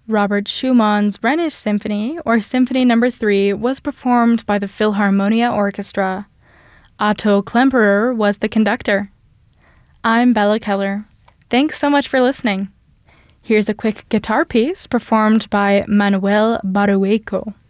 Robert Schumann's Rhenish Symphony, or Symphony No. 3, was performed by the Philharmonia Orchestra. Otto Klemperer was the conductor. I'm Bella Keller. Thanks so much for listening. Here's a quick guitar piece performed by Manuel Barueco.